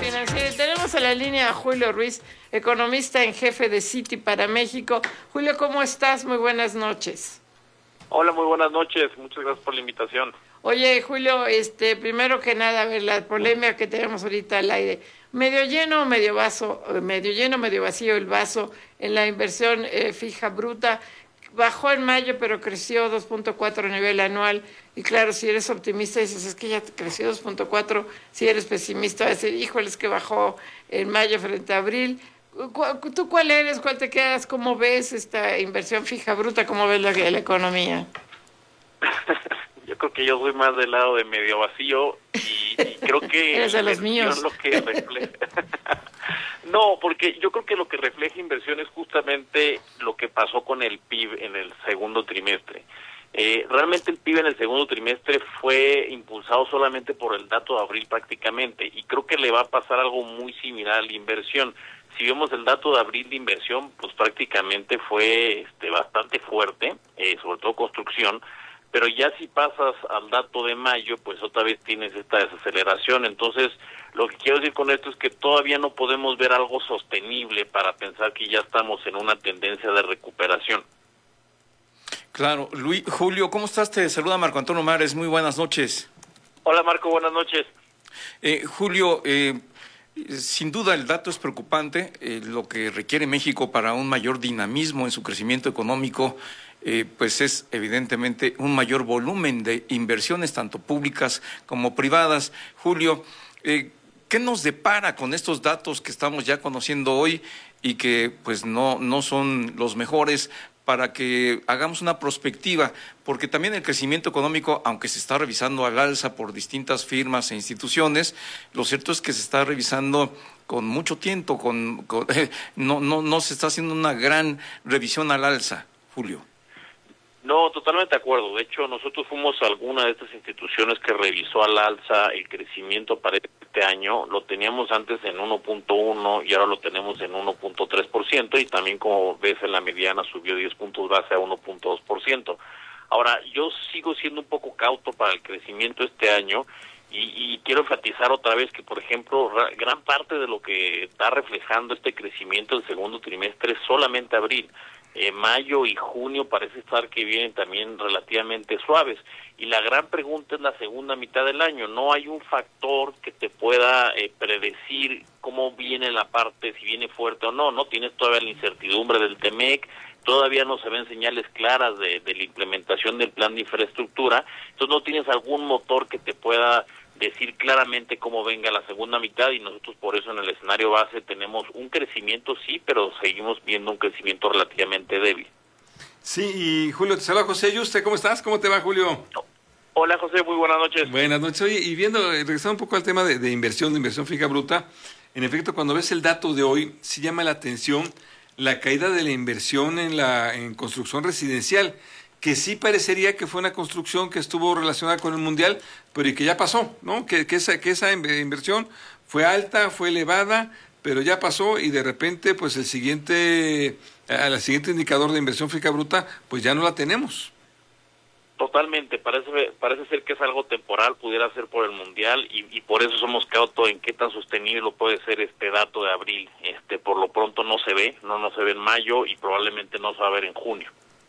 financiera. Y tenemos a la línea a Julio Ruiz, economista en jefe de Citi para México. Julio, ¿cómo estás? Muy buenas noches. Hola, muy buenas noches. Muchas gracias por la invitación. Oye, Julio, primero que nada, a ver, la polémica que tenemos ahorita al aire. ¿Medio lleno o medio vaso? ¿Medio lleno o medio vacío el vaso en la inversión fija bruta? Bajó en mayo, pero creció 2.4 a nivel anual. Y claro, si eres optimista, dices, es que ya creció 2.4. Si eres pesimista, vas a decir, híjole, es que bajó en mayo frente a abril. ¿Tú cuál eres? ¿Cuál te quedas? ¿Cómo ves esta inversión fija bruta? ¿Cómo ves la economía? Yo creo que yo soy más del lado de medio vacío y creo que eres de los míos. Lo que refleja. No, porque yo creo que lo que refleja inversión es justamente lo que pasó con el PIB en el segundo trimestre. Realmente el PIB en el segundo trimestre fue impulsado solamente por el dato de abril prácticamente, y creo que le va a pasar algo muy similar a la inversión. Si vemos el dato de abril de inversión, pues prácticamente fue bastante fuerte, sobre todo construcción, pero ya si pasas al dato de mayo, pues otra vez tienes esta desaceleración. Entonces, lo que quiero decir con esto es que todavía no podemos ver algo sostenible para pensar que ya estamos en una tendencia de recuperación. Claro. Julio, ¿cómo estás? Te saluda Marco Antonio Mares, muy buenas noches. Hola Marco, buenas noches. Julio, sin duda el dato es preocupante, lo que requiere México para un mayor dinamismo en su crecimiento económico, pues es evidentemente un mayor volumen de inversiones, tanto públicas como privadas. Julio, ¿qué nos depara con estos datos que estamos ya conociendo hoy y que pues no son los mejores para que hagamos una prospectiva? Porque también el crecimiento económico, aunque se está revisando al alza por distintas firmas e instituciones, lo cierto es que se está revisando con mucho tiento, no se está haciendo una gran revisión al alza, Julio. No, totalmente de acuerdo. De hecho, nosotros fuimos a alguna de estas instituciones que revisó al alza el crecimiento para este año. Lo teníamos antes en 1.1 y ahora lo tenemos en 1.3%, y también, como ves, en la mediana subió 10 puntos base a 1.2%. Ahora, yo sigo siendo un poco cauto para el crecimiento este año y quiero enfatizar otra vez que, por ejemplo, gran parte de lo que está reflejando este crecimiento del segundo trimestre es solamente abril. Mayo y junio parece estar que vienen también relativamente suaves, y la gran pregunta es la segunda mitad del año. No hay un factor que te pueda predecir cómo viene la parte, si viene fuerte o no. No tienes todavía la incertidumbre del TEMEC, todavía no se ven señales claras de la implementación del plan de infraestructura, entonces no tienes algún motor que te pueda decir claramente cómo venga la segunda mitad, y nosotros por eso en el escenario base tenemos un crecimiento, sí, pero seguimos viendo un crecimiento relativamente débil. Sí, y Julio, te saluda José Yuste, ¿cómo estás? ¿Cómo te va, Julio? Hola José, muy buenas noches. Buenas noches. Oye, y regresando un poco al tema de inversión fija bruta, en efecto, cuando ves el dato de hoy, sí llama la atención la caída de la inversión en construcción residencial, que sí parecería que fue una construcción que estuvo relacionada con el Mundial, pero y que ya pasó, ¿no? Que esa inversión fue alta, fue elevada, pero ya pasó, y de repente, pues el siguiente indicador de inversión fija bruta, pues ya no la tenemos. Totalmente, parece ser que es algo temporal, pudiera ser por el Mundial, y por eso somos cautos en qué tan sostenible puede ser este dato de abril. Por lo pronto no se ve en mayo, y probablemente no se va a ver en junio.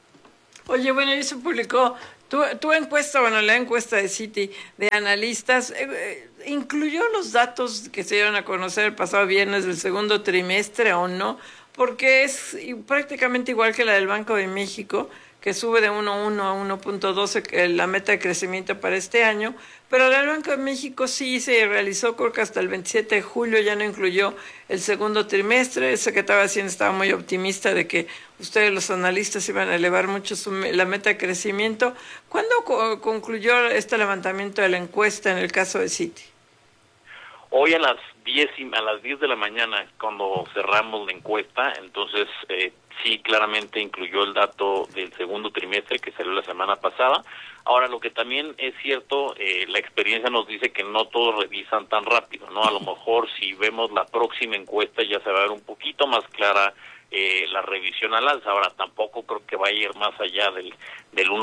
Oye, bueno, y se publicó tu encuesta, la encuesta de Citi de analistas, ¿incluyó los datos que se dieron a conocer el pasado viernes del segundo trimestre o no? Porque es prácticamente igual que la del Banco de México, que sube de 1.1 a 1.12 la meta de crecimiento para este año, pero la del Banco de México sí se realizó, creo que hasta el 27 de julio, ya no incluyó el segundo trimestre. El secretario de Hacienda estaba muy optimista de que ustedes, los analistas, iban a elevar mucho la meta de crecimiento. ¿Cuándo concluyó este levantamiento de la encuesta en el caso de Citi? Hoy a las 10 de la mañana, cuando cerramos la encuesta, entonces sí, claramente incluyó el dato del segundo trimestre que salió la semana pasada. Ahora, lo que también es cierto, la experiencia nos dice que no todos revisan tan rápido, ¿no? A lo mejor si vemos la próxima encuesta ya se va a ver un poquito más clara la revisión al alza. Ahora, tampoco creo que vaya a ir más allá del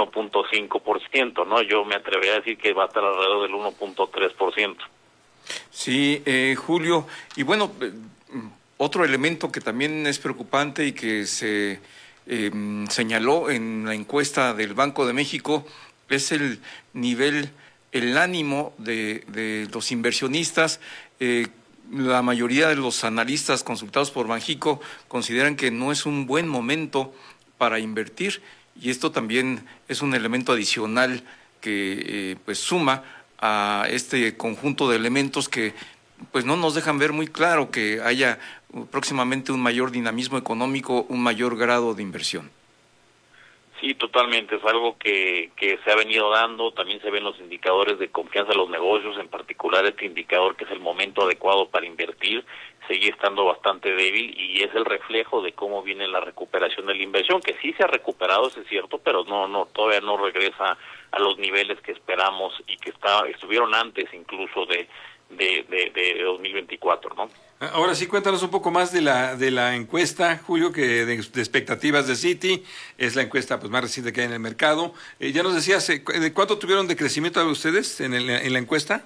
1.5%, ¿no? Yo me atrevería a decir que va a estar alrededor del 1.3%. Sí, Julio, y bueno, otro elemento que también es preocupante y que se señaló en la encuesta del Banco de México es el nivel, el ánimo de los inversionistas. La mayoría de los analistas consultados por Banjico consideran que no es un buen momento para invertir, y esto también es un elemento adicional que pues suma a este conjunto de elementos que pues no nos dejan ver muy claro que haya próximamente un mayor dinamismo económico, un mayor grado de inversión. Sí, totalmente, es algo que se ha venido dando, también se ven los indicadores de confianza de los negocios, en particular este indicador que es el momento adecuado para invertir, sigue estando bastante débil y es el reflejo de cómo viene la recuperación de la inversión, que sí se ha recuperado, eso es cierto, pero todavía no regresa a los niveles que esperamos y que estuvieron antes incluso de 2024, ¿no? Ahora sí, cuéntanos un poco más de la encuesta, Julio, que de expectativas de Citi, es la encuesta pues más reciente que hay en el mercado. Ya nos decías, ¿de cuánto tuvieron de crecimiento ustedes en la encuesta?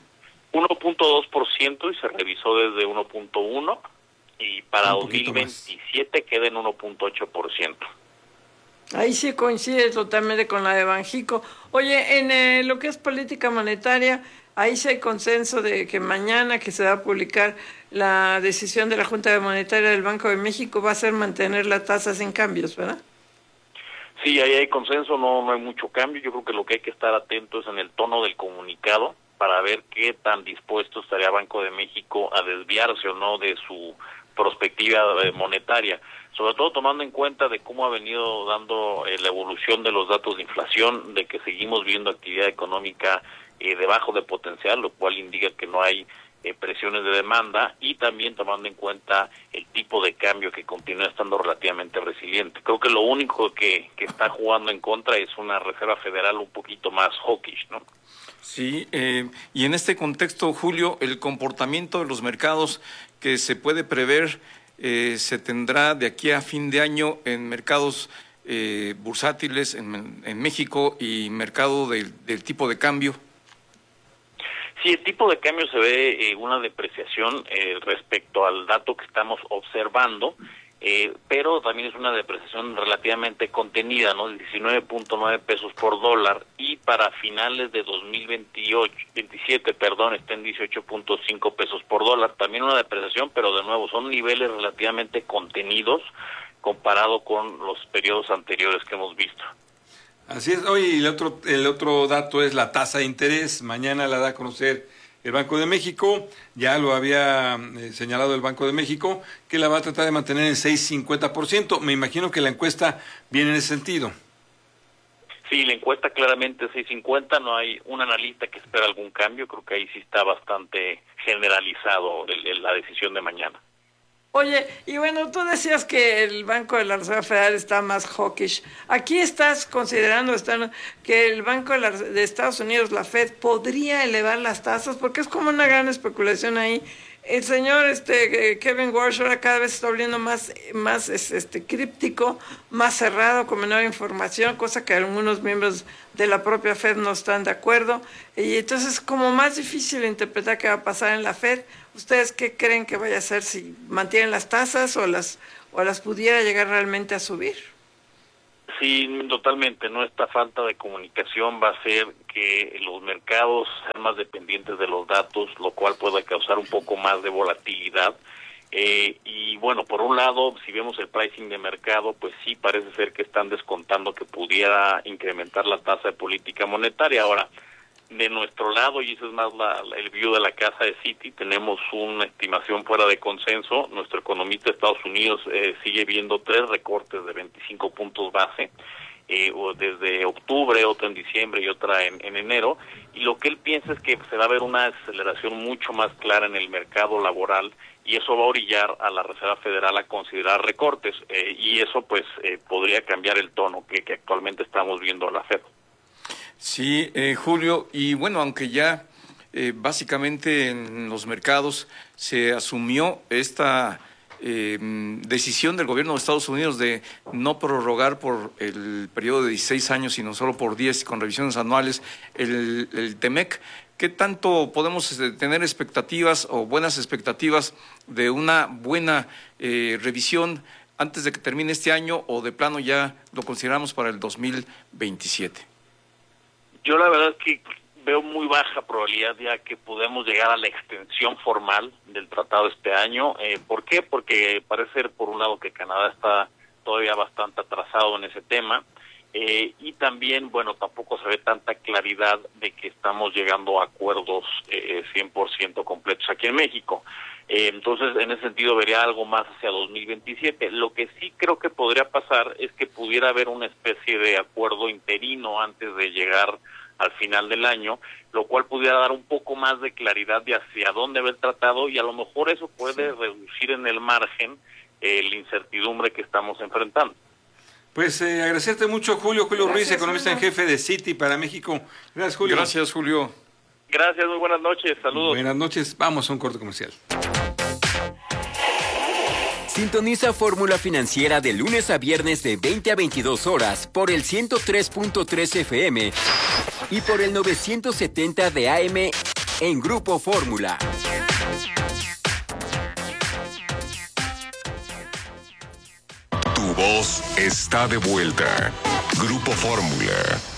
1.2% y se revisó desde 1.1 y para 2027 queda en 1.8%. Ahí sí coincide totalmente con la de Banjico. Oye, en lo que es política monetaria, ahí sí hay consenso de que mañana que se va a publicar la decisión de la Junta Monetaria del Banco de México va a ser mantener la tasa sin cambios, ¿verdad? Sí, ahí hay consenso, no hay mucho cambio. Yo creo que lo que hay que estar atentos es en el tono del comunicado para ver qué tan dispuesto estaría Banco de México a desviarse o no de su perspectiva monetaria, sobre todo tomando en cuenta de cómo ha venido dando la evolución de los datos de inflación, de que seguimos viendo actividad económica debajo de potencial, lo cual indica que no hay presiones de demanda, y también tomando en cuenta el tipo de cambio que continúa estando relativamente resiliente. Creo que lo único que está jugando en contra es una Reserva Federal un poquito más hawkish, ¿no? Sí, y en este contexto, Julio, el comportamiento de los mercados que se puede prever se tendrá de aquí a fin de año en mercados bursátiles en México y mercado del tipo de cambio. Sí, el tipo de cambio se ve una depreciación respecto al dato que estamos observando, pero también es una depreciación relativamente contenida, ¿no? 19.9 pesos por dólar, y para finales de 2027, está en 18.5 pesos por dólar. También una depreciación, pero de nuevo son niveles relativamente contenidos comparado con los periodos anteriores que hemos visto. Así es. Oye, y el otro dato es la tasa de interés. Mañana la da a conocer el Banco de México. Ya lo había señalado el Banco de México, que la va a tratar de mantener en 6.50%. Me imagino que la encuesta viene en ese sentido. Sí, la encuesta claramente es 6.50. No hay un analista que espera algún cambio. Creo que ahí sí está bastante generalizado la decisión de mañana. Oye, y bueno, tú decías que el Banco de la Reserva Federal está más hawkish. Aquí estás considerando que el Banco de Estados Unidos, la Fed, podría elevar las tasas, porque es como una gran especulación ahí. El señor Kevin Warsh ahora cada vez está volviendo más críptico, más cerrado, con menor información, cosa que algunos miembros de la propia Fed no están de acuerdo. Y entonces es como más difícil interpretar qué va a pasar en la Fed. ¿Ustedes qué creen que vaya a hacer, si mantienen las tasas o las pudiera llegar realmente a subir? Sí, totalmente. No, esta falta de comunicación va a hacer que los mercados sean más dependientes de los datos, lo cual puede causar un poco más de volatilidad. Y bueno, por un lado, si vemos el pricing de mercado, pues sí parece ser que están descontando que pudiera incrementar la tasa de política monetaria. Ahora, de nuestro lado, y eso es más el view de la casa de Citi, tenemos una estimación fuera de consenso. Nuestro economista de Estados Unidos sigue viendo 3 recortes de 25 puntos base, desde octubre, otra en diciembre y otra en enero, y lo que él piensa es que se va a ver una aceleración mucho más clara en el mercado laboral, y eso va a orillar a la Reserva Federal a considerar recortes, y eso pues podría cambiar el tono que actualmente estamos viendo a la Fed. Sí, Julio, y bueno, aunque ya básicamente en los mercados se asumió esta decisión del gobierno de Estados Unidos de no prorrogar por el periodo de 16 años, sino solo por 10 con revisiones anuales, el TEMEC, ¿qué tanto podemos tener expectativas o buenas expectativas de una buena revisión antes de que termine este año, o de plano ya lo consideramos para el 2027? Yo la verdad es que veo muy baja probabilidad ya que podemos llegar a la extensión formal del tratado este año. ¿Por qué? Porque parece ser, por un lado, que Canadá está todavía bastante atrasado en ese tema, y también, bueno, tampoco se ve tanta claridad de que estamos llegando a acuerdos 100% completos aquí en México. Entonces, en ese sentido, vería algo más hacia 2027. Lo que sí creo que podría pasar es que pudiera haber una especie de acuerdo interino antes de llegar al final del año, lo cual pudiera dar un poco más de claridad de hacia dónde va el tratado, y a lo mejor eso puede reducir en el margen la incertidumbre que estamos enfrentando. Pues agradecerte mucho, Julio Ruiz, economista en jefe de Citi para México. Gracias, Julio. Gracias, Julio. Gracias, muy buenas noches, saludos. Buenas noches, vamos a un corte comercial. Sintoniza Fórmula Financiera de lunes a viernes de 20 a 22 horas por el 103.3 FM y por el 970 de AM en Grupo Fórmula. Tu voz está de vuelta. Grupo Fórmula.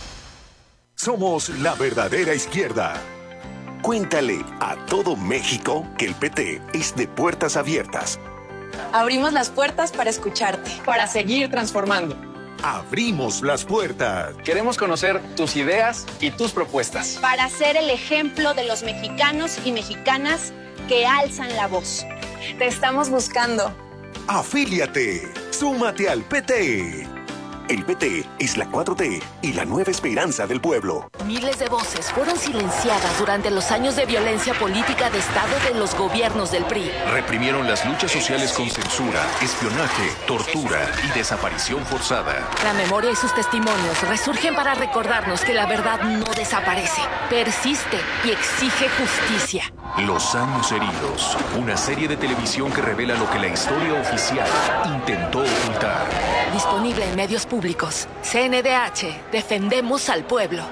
Somos la verdadera izquierda. Cuéntale a todo México que el PT es de puertas abiertas. Abrimos las puertas para escucharte. Para seguir transformando. Abrimos las puertas. Queremos conocer tus ideas y tus propuestas. Para ser el ejemplo de los mexicanos y mexicanas que alzan la voz. Te estamos buscando. Afíliate. Súmate al PT. El PT es la 4T y la nueva esperanza del pueblo. Miles de voces fueron silenciadas durante los años de violencia política de Estado de los gobiernos del PRI. Reprimieron las luchas sociales con censura, espionaje, tortura y desaparición forzada. La memoria y sus testimonios resurgen para recordarnos que la verdad no desaparece, persiste y exige justicia. Los años heridos, una serie de televisión que revela lo que la historia oficial intentó ocultar. Disponible en medios públicos. CNDH, defendemos al pueblo.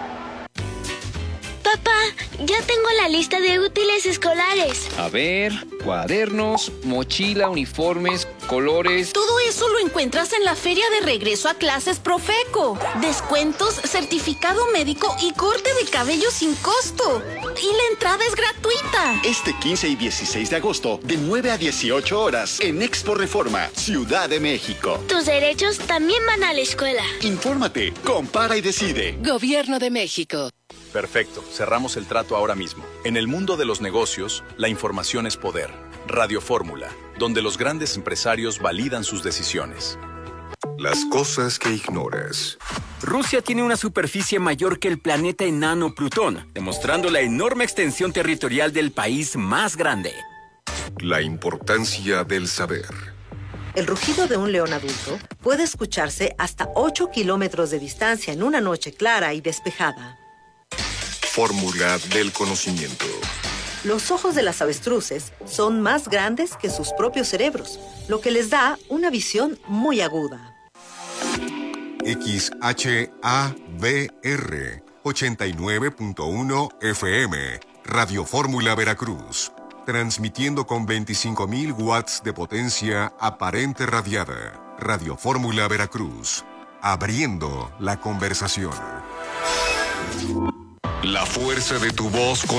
Papá, ya tengo la lista de útiles escolares. A ver, cuadernos, mochila, uniformes, colores. Todo eso lo encuentras en la feria de regreso a clases Profeco. Descuentos, certificado médico y corte de cabello sin costo. Y la entrada es gratuita. Este 15 y 16 de agosto, de 9 a 18 horas, en Expo Reforma, Ciudad de México. Tus derechos también van a la escuela. Infórmate, compara y decide. Gobierno de México. Perfecto, cerramos el trato ahora mismo. En el mundo de los negocios, la información es poder. Radio Fórmula, donde los grandes empresarios validan sus decisiones. Las cosas que ignoras. Rusia tiene una superficie mayor que el planeta enano Plutón, demostrando la enorme extensión territorial del país más grande. La importancia del saber. El rugido de un león adulto puede escucharse hasta 8 kilómetros de distancia en una noche clara y despejada. Fórmula del conocimiento. Los ojos de las avestruces son más grandes que sus propios cerebros, lo que les da una visión muy aguda. XHABR 89.1 FM, Radio Fórmula Veracruz, transmitiendo con 25.000 watts de potencia aparente radiada. Radio Fórmula Veracruz, abriendo la conversación. La fuerza de tu voz con